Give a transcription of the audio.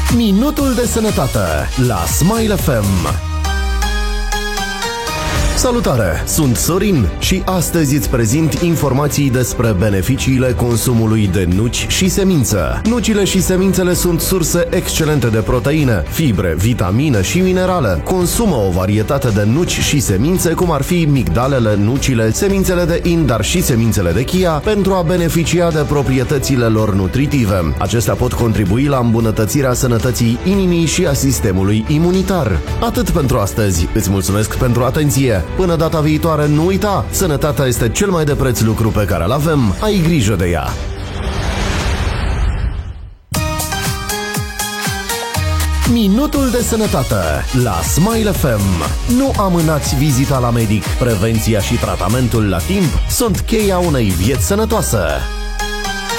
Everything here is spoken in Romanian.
Minutul de sănătate la Smile FM. Salutare! Sunt Sorin și astăzi îți prezint informații despre beneficiile consumului de nuci și semințe. Nucile și semințele sunt surse excelente de proteine, fibre, vitamine și minerale. Consumă o varietate de nuci și semințe, cum ar fi migdalele, nucile, semințele de in, dar și semințele de chia, pentru a beneficia de proprietățile lor nutritive. Acestea pot contribui la îmbunătățirea sănătății inimii și a sistemului imunitar. Atât pentru astăzi. Îți mulțumesc pentru atenție. Până data viitoare, nu uita, sănătatea este cel mai de preț lucru pe care îl avem. Ai grijă de ea! Minutul de sănătate la Smile FM. Nu amânați vizita la medic. Prevenția și tratamentul la timp sunt cheia unei vieți sănătoase.